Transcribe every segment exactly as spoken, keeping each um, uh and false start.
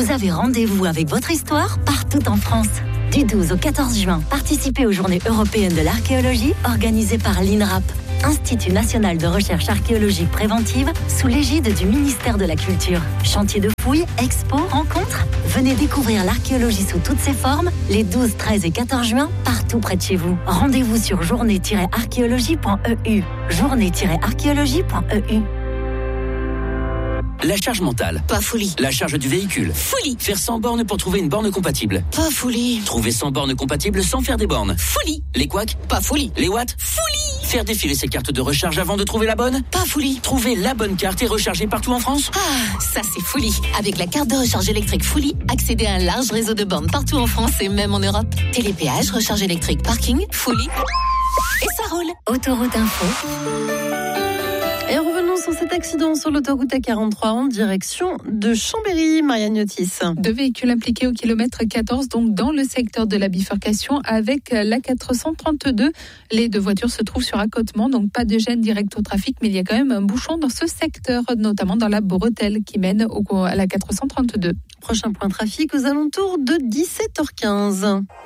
Vous avez rendez-vous avec votre histoire partout en France. Du douze au quatorze juin, participez aux Journées européennes de l'archéologie organisées par l'INRAP, Institut national de recherche archéologique préventive, sous l'égide du ministère de la Culture. Chantier de fouilles, expos, rencontres. Venez découvrir l'archéologie sous toutes ses formes les douze, treize et quatorze juin, partout près de chez vous. Rendez-vous sur journée tiret archéologie point e u. journée tiret archéologie point e u. La charge mentale. Pas folie. La charge du véhicule. Folie. Faire cent bornes pour trouver une borne compatible. Pas folie. Trouver cent bornes compatibles sans faire des bornes. Folie. Les couacs. Pas folie. Les watts. Folie. Faire défiler ses cartes de recharge avant de trouver la bonne. Pas folie. Trouver la bonne carte et recharger partout en France. Ah, ça c'est folie. Avec la carte de recharge électrique Folie, accédez à un large réseau de bornes partout en France et même en Europe. Télépéage, recharge électrique, parking, Folie. Et ça roule. Autoroute Info. Et revenons sur cet accident sur l'autoroute A quarante-trois en direction de Chambéry, Marianne Yotis. Deux véhicules impliqués au kilomètre quatorze, donc dans le secteur de la bifurcation avec la quatre cent trente-deux. Les deux voitures se trouvent sur accotement, donc pas de gêne directe au trafic, mais il y a quand même un bouchon dans ce secteur, notamment dans la bretelle qui mène au, à la quatre cent trente-deux. Prochain point trafic aux alentours de dix-sept heures quinze.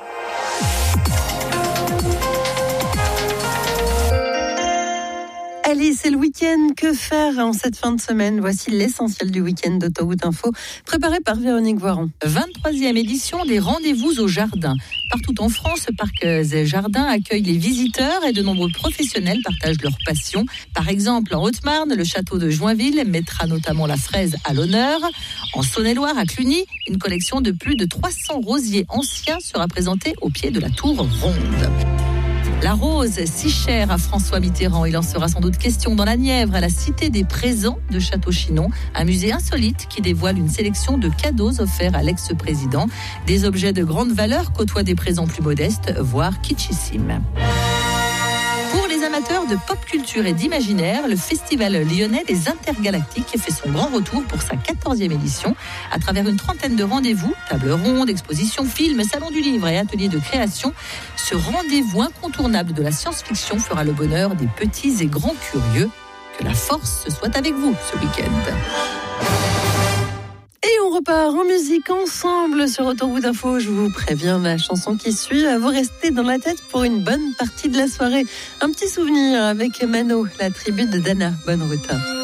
Allez, c'est le week-end. Que faire en cette fin de semaine? Voici l'essentiel du week-end d'Autoroute Info, préparé par Véronique Voiron. vingt-troisième édition des rendez-vous au jardin. Partout en France, parcs et jardins accueillent les visiteurs et de nombreux professionnels partagent leur passion. Par exemple, en Haute-Marne, le château de Joinville mettra notamment la fraise à l'honneur. En Saône-et-Loire, à Cluny, une collection de plus de trois cents rosiers anciens sera présentée au pied de la tour ronde. La rose, si chère à François Mitterrand, il en sera sans doute question dans la Nièvre, à la Cité des Présents de Château-Chinon, un musée insolite qui dévoile une sélection de cadeaux offerts à l'ex-président. Des objets de grande valeur côtoient des présents plus modestes, voire kitschissimes. Pour les amateurs de pop culture et d'imaginaire, le Festival lyonnais des Intergalactiques fait son grand retour pour sa quatorzième édition. À travers une trentaine de rendez-vous, tables rondes, expositions, films, salons du livre et ateliers de création, ce rendez-vous incontournable de la science-fiction fera le bonheur des petits et grands curieux. Que la force soit avec vous ce week-end. Et on repart en musique ensemble sur Autoroute Info. Je vous préviens, la chanson qui suit va vous rester dans la tête pour une bonne partie de la soirée. Un petit souvenir avec Mano, la tribu de Dana. Bonne route.